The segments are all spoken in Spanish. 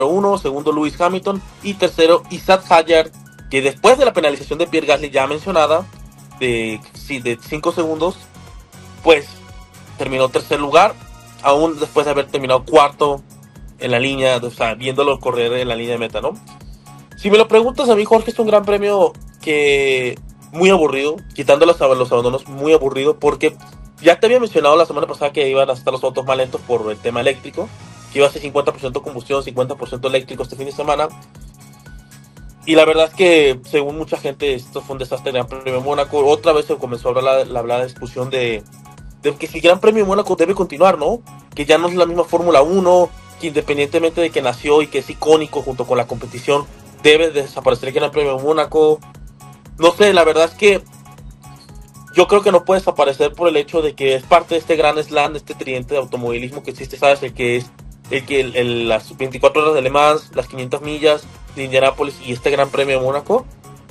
uno, segundo Lewis Hamilton y tercero Isaac Hadjar, que después de la penalización de Pierre Gasly ya mencionada, de 5 segundos, pues terminó tercer lugar, aún después de haber terminado cuarto en la línea, o sea, viéndolo correr en la línea de meta, ¿no? Si me lo preguntas a mí, Jorge, es un gran premio que muy aburrido, quitando los abandonos, muy aburrido, porque ya te había mencionado la semana pasada que iban a estar los autos más lentos por el tema eléctrico, que iba a ser 50% combustión, 50% eléctrico este fin de semana. Y la verdad es que, según mucha gente, esto fue un desastre en el Gran Premio de Mónaco. Otra vez se comenzó a hablar la discusión de que si el Gran Premio de Mónaco debe continuar, ¿no? Que ya no es la misma Fórmula 1, que independientemente de que nació y que es icónico junto con la competición, debe desaparecer el Gran Premio de Mónaco. No sé, la verdad es que yo creo que no puede desaparecer por el hecho de que es parte de este gran slam, de este tridente de automovilismo que existe, ¿sabes? Las 24 horas de Le Mans, las 500 millas de Indianápolis y este Gran Premio de Mónaco.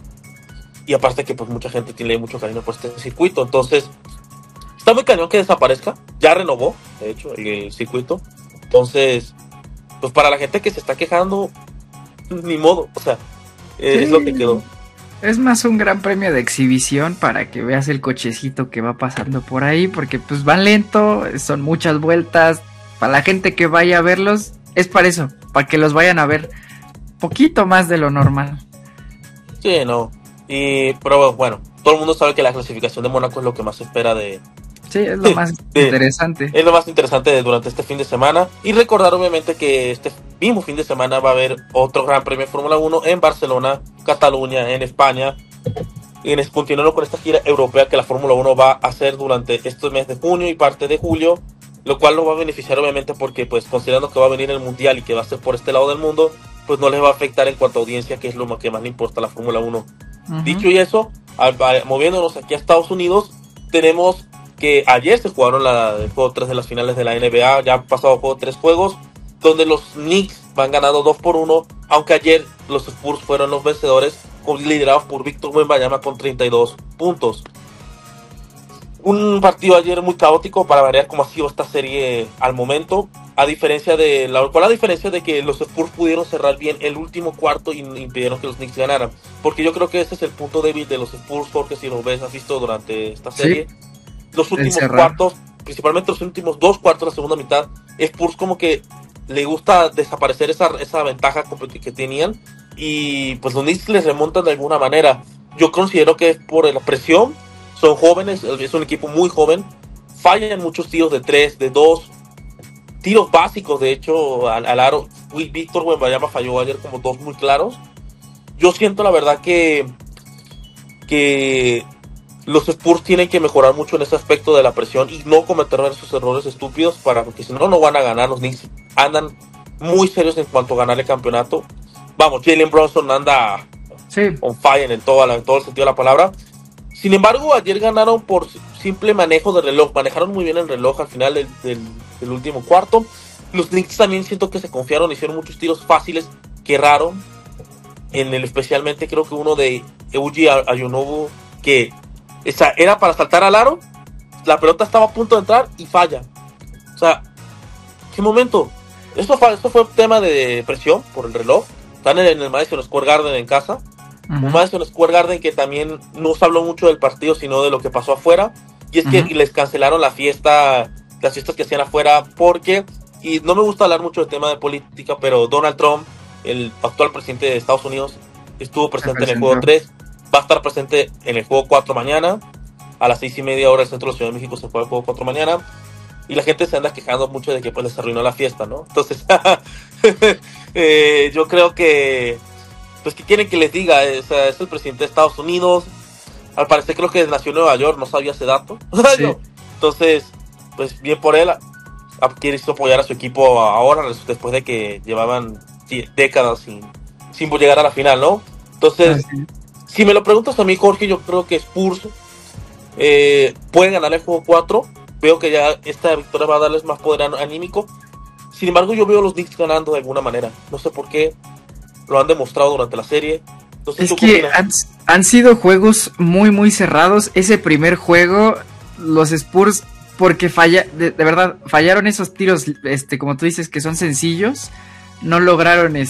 Y aparte que pues mucha gente tiene mucho cariño por este circuito. Entonces, está muy cañón que desaparezca. Ya renovó, de hecho, el circuito. Entonces, pues para la gente que se está quejando, ni modo. O sea, es lo que quedó. Es más un gran premio de exhibición para que veas el cochecito que va pasando por ahí, porque pues van lento, son muchas vueltas. Para la gente que vaya a verlos, es para eso, para que los vayan a ver poquito más de lo normal. Sí, no. Pero bueno, todo el mundo sabe que la clasificación de Mónaco es lo que más se espera de... Sí, es lo más interesante. Es lo más interesante durante este fin de semana. Y recordar obviamente que este mismo fin de semana va a haber otro Gran Premio de Fórmula 1 en Barcelona, Cataluña, en España. Y continuando con esta gira europea que la Fórmula 1 va a hacer durante este mes de junio y parte de julio. Lo cual lo va a beneficiar obviamente porque pues considerando que va a venir el Mundial y que va a ser por este lado del mundo, pues no les va a afectar en cuanto a audiencia, que es lo que más le importa a la Fórmula 1. Dicho y eso, moviéndonos aquí a Estados Unidos, tenemos que ayer se jugaron el juego 3 de las finales de la NBA, ya han pasado juego 3 juegos, donde los Knicks van ganando 2-1, aunque ayer los Spurs fueron los vencedores, liderados por Víctor Wembanyama con 32 puntos. Un partido ayer muy caótico para variar cómo ha sido esta serie al momento, a diferencia de que los Spurs pudieron cerrar bien el último cuarto y impidieron que los Knicks ganaran, porque yo creo que ese es el punto débil de los Spurs, porque si lo has visto durante esta serie, sí. Los últimos cuartos, principalmente los últimos 2 cuartos de la segunda mitad, Spurs como que le gusta desaparecer esa ventaja que tenían, y pues los Knicks les remontan de alguna manera. Yo considero que es por la presión. Son jóvenes, es un equipo muy joven, fallan muchos tiros de 3, de 2, tiros básicos, de hecho, al aro. Víctor Wembanyama falló ayer como 2 muy claros. Yo siento la verdad que los Spurs tienen que mejorar mucho en ese aspecto de la presión y no cometer esos errores estúpidos, porque si no van a ganar. Los Knicks andan muy serios en cuanto a ganar el campeonato. Vamos, Jalen Brunson anda on fire en todo el sentido de la palabra. Sin embargo, ayer ganaron por simple manejo de reloj. Manejaron muy bien el reloj al final del último cuarto. Los Knicks también siento que se confiaron, hicieron muchos tiros fáciles que erraron. Especialmente creo que uno de Eugi Ayonobu, que era para saltar al aro. La pelota estaba a punto de entrar y falla. O sea, ¿qué momento? Esto fue un tema de presión por el reloj. Están en el Madison Square Garden en casa. Un Madison Square Garden que también no se habló mucho del partido, sino de lo que pasó afuera. Y es que les cancelaron las fiestas que hacían afuera porque, y no me gusta hablar mucho del tema de política, pero Donald Trump, el actual presidente de Estados Unidos, estuvo presente en el juego 3, va a estar presente en el juego 4 mañana, a las 6:30 hora del centro de la Ciudad de México se juega el juego 4 mañana, y la gente se anda quejando mucho de que pues les arruinó la fiesta, ¿no? Entonces, yo creo que pues que quieren que les diga, es el presidente de Estados Unidos, al parecer creo que nació en Nueva York, no sabía ese dato. Sí. Entonces, pues bien por él, quiere apoyar a su equipo ahora, después de que llevaban décadas sin llegar a la final, ¿no? Entonces, si me lo preguntas a mí, Jorge, yo creo que Spurs puede ganar el juego 4, veo que ya esta victoria va a darles más poder anímico. Sin embargo, yo veo a los Knicks ganando de alguna manera, no sé por qué. Lo han demostrado durante la serie. Entonces, es que han sido juegos muy muy cerrados. Ese primer juego, los Spurs, porque de verdad fallaron esos tiros, como tú dices, que son sencillos, no lograron